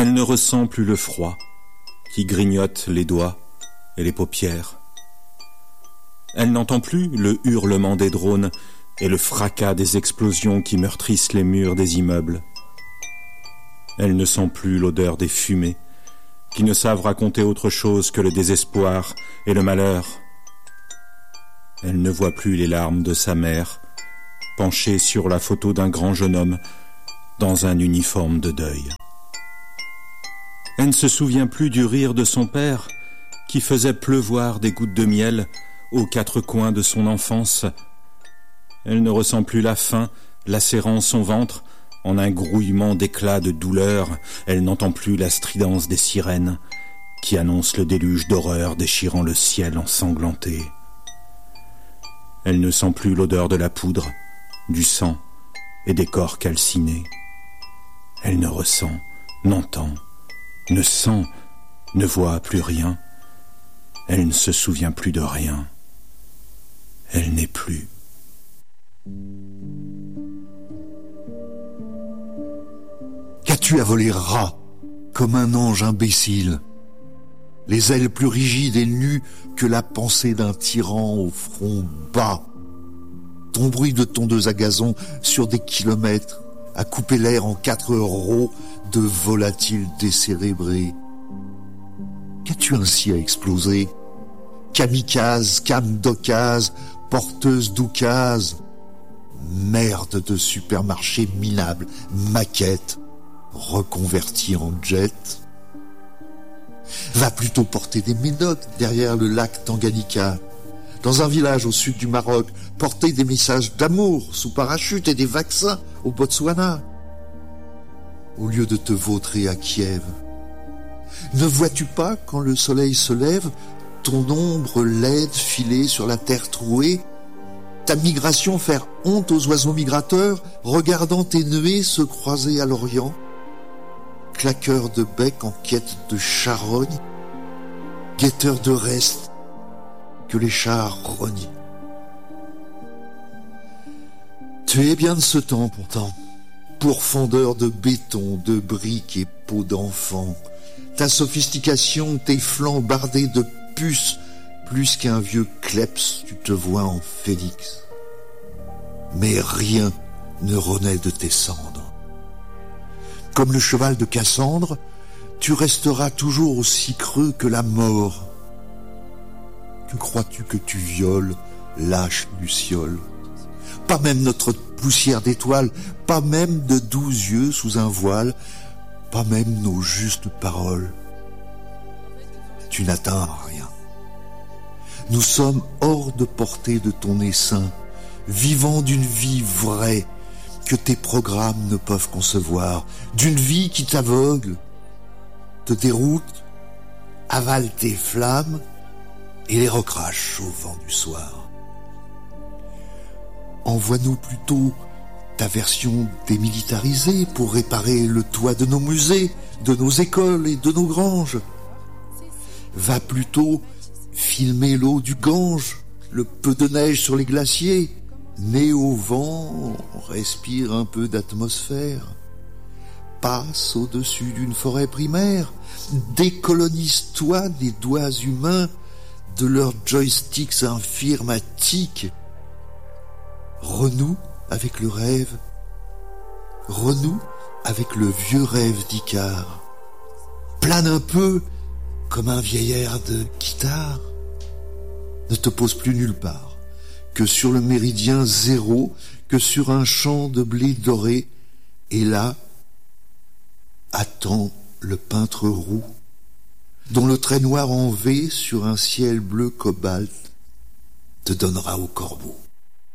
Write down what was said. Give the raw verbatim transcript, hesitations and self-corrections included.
Elle ne ressent plus le froid qui grignote les doigts et les paupières. Elle n'entend plus le hurlement des drones et le fracas des explosions qui meurtrissent les murs des immeubles. Elle ne sent plus l'odeur des fumées qui ne savent raconter autre chose que le désespoir et le malheur. Elle ne voit plus les larmes de sa mère, penchée sur la photo d'un grand jeune homme dans un uniforme de deuil. Elle ne se souvient plus du rire de son père qui faisait pleuvoir des gouttes de miel aux quatre coins de son enfance. Elle ne ressent plus la faim lacérant son ventre en un grouillement d'éclats de douleur. Elle n'entend plus la stridence des sirènes qui annoncent le déluge d'horreur déchirant le ciel ensanglanté. Elle ne sent plus l'odeur de la poudre, du sang et des corps calcinés. Elle ne ressent, n'entend, ne sent, ne voit plus rien. Elle ne se souvient plus de rien. Elle n'est plus. Qu'as-tu à voler ras, comme un ange imbécile, les ailes plus rigides et nues que la pensée d'un tyran au front bas, ton bruit de tondeuse à gazon sur des kilomètres, à couper l'air en quatre rots de volatiles décérébrés. Qu'as-tu ainsi à exploser? Kamikaze, kamdokase, porteuse d'oukase, merde de supermarché minable, maquette, reconvertie en jet. Va plutôt porter des médocs derrière le lac Tanganyika, dans un village au sud du Maroc, porter des messages d'amour sous parachute et des vaccins au Botswana, au lieu de te vautrer à Kiev. Ne vois-tu pas, quand le soleil se lève, ton ombre laide filer sur la terre trouée, ta migration faire honte aux oiseaux migrateurs, regardant tes nuées se croiser à l'Orient, claqueurs de bec en quête de charogne, guetteurs de restes que les chars rognent. Tu es bien de ce temps pourtant, pourfendeur de béton, de briques et peaux d'enfant. Ta sophistication, tes flancs bardés de puces, plus qu'un vieux kleps, tu te vois en phénix. Mais rien ne renaît de tes cendres. Comme le cheval de Cassandre, tu resteras toujours aussi creux que la mort. Que crois-tu que tu violes, lâche luciole? Pas même notre poussière d'étoiles, pas même de doux yeux sous un voile, pas même nos justes paroles. Tu n'atteins rien. Nous sommes hors de portée de ton essaim, vivant d'une vie vraie que tes programmes ne peuvent concevoir, d'une vie qui t'aveugle, te déroute, avale tes flammes et les recrache au vent du soir. Envoie-nous plutôt ta version démilitarisée pour réparer le toit de nos musées, de nos écoles et de nos granges. Va plutôt filmer l'eau du Gange, le peu de neige sur les glaciers. Né au vent, respire un peu d'atmosphère. Passe au-dessus d'une forêt primaire. Décolonise-toi des doigts humains de leurs joysticks infirmatiques. Renoue avec le rêve. Renoue avec le vieux rêve d'Icare. Plane un peu comme un vieil air de guitare. Ne te pose plus nulle part que sur le méridien zéro, que sur un champ de blé doré, et là, attends le peintre roux, dont le trait noir en V sur un ciel bleu cobalt te donnera au corbeau.